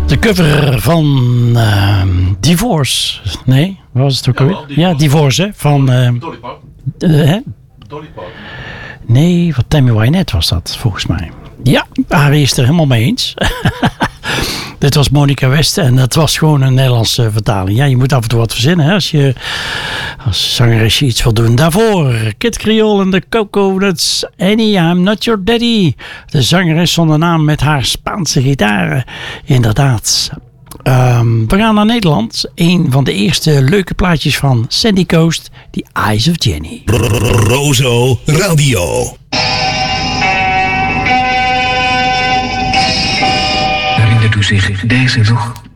De cover van Divorce. Nee, wat was het ook alweer? Ja, Divorce, hè? Van... Dolly Parton. Hè? Dolly Parton. Nee, van Tammy Wynette was dat, volgens mij. Ja, Arie is er helemaal mee eens. Dit was Monica West en dat was gewoon een Nederlandse vertaling. Ja, je moet af en toe wat verzinnen hè, als je als zangeresje iets wil doen. Daarvoor Kid Creole en de Coconuts. Annie, I'm Not Your Daddy. De zangeres zonder naam met haar Spaanse gitaren. Inderdaad. We gaan naar Nederland. Een van de eerste leuke plaatjes van Sandy Coast. The Eyes of Jenny. Rozo Radio. Herinnert u zich deze nog?